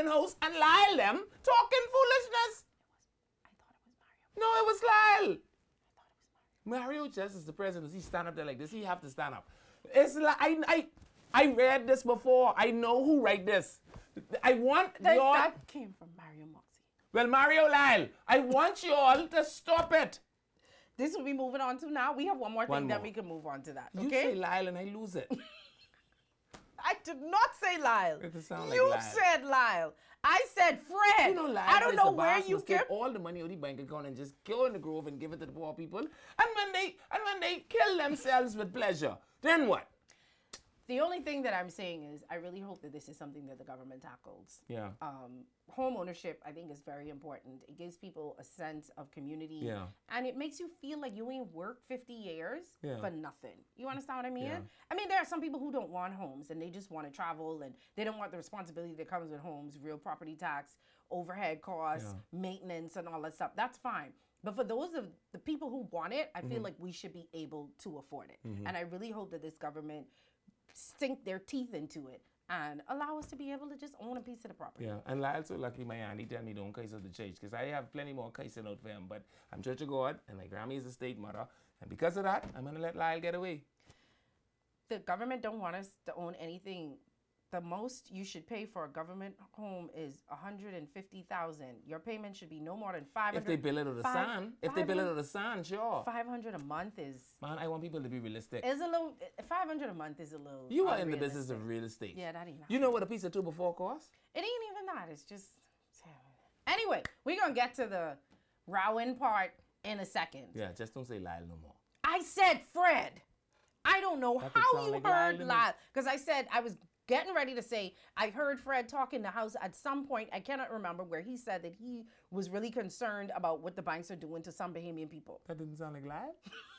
in house and Lyle them talking foolishness. I thought it was Mario. No, it was Lyle. Mario just is the president. He stand up there like this. He have to stand up. It's like I read this before. I know who write this. I want y'all. That came from Mario Moxie. Well, Mario Lyle, I want you all to stop it. This will be moving on to now. We have one more thing that we can move on to that. You Okay? say Lyle and I lose it. I did not say Lyle. It sound like You Lyle. said Lyle. I said Fred. You know, Lyle I don't says know the where boss you must take get. all the money out of the bank account and just go in the grove and give it to the poor people. And when they kill themselves with pleasure, then what? The only thing that I'm saying is I really hope that this is something that the government tackles. Yeah. Home ownership, I think, is very important. It gives people a sense of community. Yeah. And it makes you feel like you ain't worked 50 years Yeah. for nothing. You understand what I mean? Yeah. I mean, there are some people who don't want homes and they just want to travel and they don't want the responsibility that comes with homes, real property tax, overhead costs, maintenance, and all that stuff. That's fine. But for those of the people who want it, I feel like we should be able to afford it. And I really hope that this government sink their teeth into it and allow us to be able to just own a piece of the property. Yeah, and Lyle so lucky my auntie tell me don't curse out the church because I have plenty more cursing out for him. But I'm Church of God and my Grammy is a state mother. And because of that, I'm going to let Lyle get away. The government don't want us to own anything. The most you should pay for a government home is $150,000. Your payment should be no more than $500. If they bill it out of sun, sure. $500 a month is. Man, I want people to be realistic. Is a little. $500 a month is a little. You are in the business of real estate. Yeah, that ain't. You know what a piece of 2x4 costs? It ain't even that. It's just. Anyway, we're gonna get to the Rowan part in a second. Yeah, just don't say Lyle no more. I said Fred. I don't know That could how sound you like heard Lyle to me. Lyle. Because I said I was getting ready to say I heard Fred talk in the house at some point. I cannot remember where he said that he was really concerned about what the banks are doing to some Bahamian people. That didn't sound like Lyle.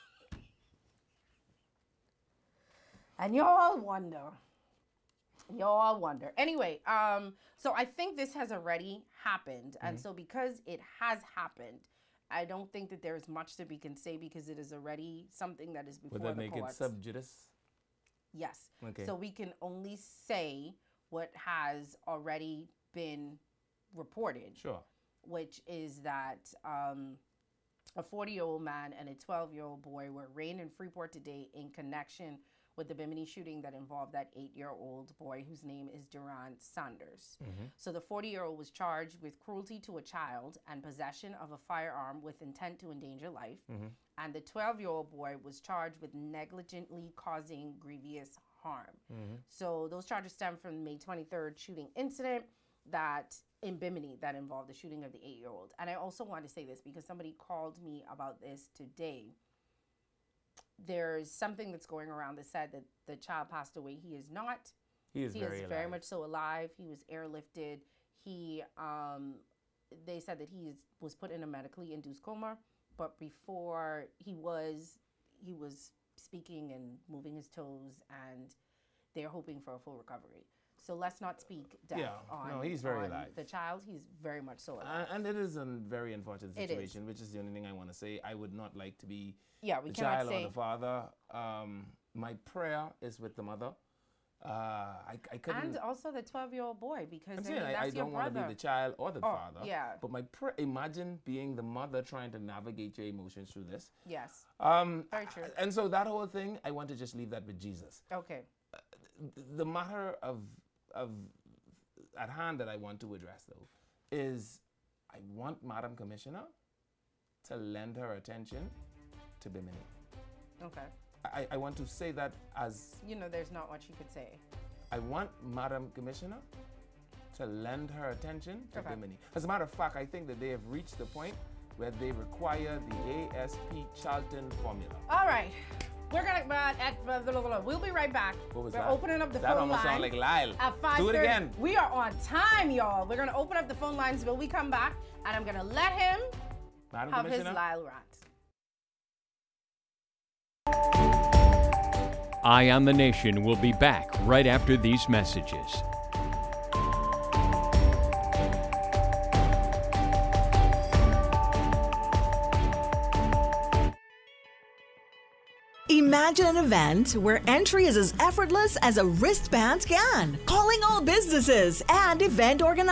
And y'all wonder. Anyway, so I think this has already happened. And so because it has happened, I don't think that there's much that we can say because it is already something that is before Would that the make courts. it sub judice? Yes. Okay. So we can only say what has already been reported, Sure. which is that a 40-year-old man and a 12-year-old boy were arraigned in Freeport today in connection with the Bimini shooting that involved that 8-year-old boy whose name is Durant Sanders. So the 40-year-old was charged with cruelty to a child and possession of a firearm with intent to endanger life. And the 12-year-old boy was charged with negligently causing grievous harm. So those charges stem from the May 23rd shooting incident that in Bimini that involved the shooting of the 8-year-old. And I also want to say this because somebody called me about this today. There's something that's going around that said that the child passed away. He is not. He is He very is alive. very much so alive. He was airlifted. He, they said that he was put in a medically induced coma, but before he was speaking and moving his toes, and they're hoping for a full recovery. So let's not speak death on, no, he's very on alive. the child. He's very much so alive. And it is a very unfortunate It is. situation, which is the only thing I want to say. I would not like to be Yeah, we the cannot child or say. the father. My prayer is with the mother. I couldn't. And also the 12-year-old boy, because I'm I saying mean, I that's your don't want to brother. be the child or the father. yeah. But imagine being the mother trying to navigate your emotions through this. Yes. Very true. And so that whole thing, I want to just leave that with Jesus. Okay. The matter of at hand that I want to address though is I want Madam Commissioner to lend her attention to Bimini. Okay. I want to say that as You know, there's not much you could say. I want Madam Commissioner to lend her attention to Okay. Bimini. As a matter of fact, I think that they have reached the point where they require the ASP Charlton formula. All right. We're going to, we'll be right back. What was We're that? opening up the That phone almost lines. sounded like Lyle. At 5:30. Do it again. We are on time, y'all. We're going to open up the phone lines when we come back, and I'm going to let him Madam have his Commissioner. Lyle rant. Eye on the Nation will be back right after these messages. Imagine an event where entry is as effortless as a wristband scan. Calling all businesses and event organizers.